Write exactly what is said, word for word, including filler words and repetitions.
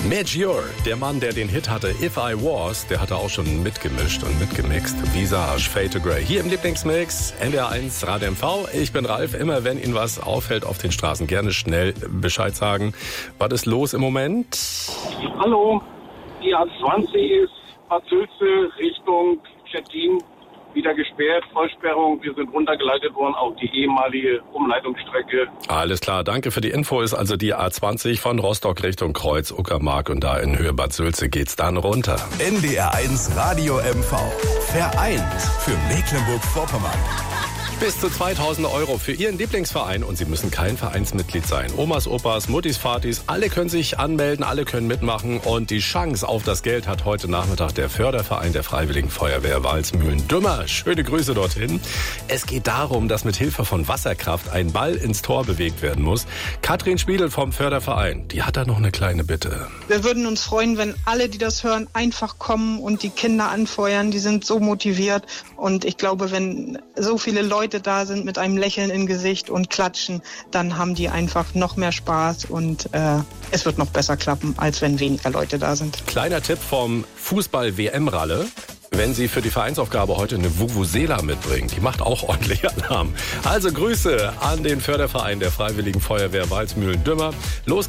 Major, der Mann, der den Hit hatte, If I Was, der hatte auch schon mitgemischt und mitgemixt. Visage, Fade to Grey. Hier im Lieblingsmix, N D R eins Radio M V. Ich bin Ralf. Immer wenn Ihnen was auffällt auf den Straßen, gerne schnell Bescheid sagen. Was ist los im Moment? Hallo, die A zwanzig ist Bad Sülze Richtung Stettin wieder gesperrt, Vollsperrung. Wir sind runtergeleitet worden auf die ehemalige Umleitungsstrecke. Alles klar, danke für die Info. Ist also die A zwanzig von Rostock Richtung Kreuz, Uckermark und da in Höhe Bad Sülze geht's dann runter. N D R eins Radio M V. Vereint für Mecklenburg-Vorpommern. Bis zu zweitausend Euro für Ihren Lieblingsverein und Sie müssen kein Vereinsmitglied sein. Omas, Opas, Muttis, Vatis, alle können sich anmelden, alle können mitmachen und die Chance auf das Geld hat heute Nachmittag der Förderverein der Freiwilligen Feuerwehr Walsmühlen-Dümmer. Schöne Grüße dorthin. Es geht darum, dass mit Hilfe von Wasserkraft ein Ball ins Tor bewegt werden muss. Katrin Spiedel vom Förderverein, die hat da noch eine kleine Bitte. Wir würden uns freuen, wenn alle, die das hören, einfach kommen und die Kinder anfeuern. Die sind so motiviert und ich glaube, wenn so viele Leute da sind mit einem Lächeln im Gesicht und klatschen, dann haben die einfach noch mehr Spaß und äh, es wird noch besser klappen, als wenn weniger Leute da sind. Kleiner Tipp vom Fußball-W M-Ralle. Wenn Sie für die Vereinsaufgabe heute eine Vuvuzela mitbringen, die macht auch ordentlich Alarm. Also Grüße an den Förderverein der Freiwilligen Feuerwehr Walsmühlen-Dümmer. Los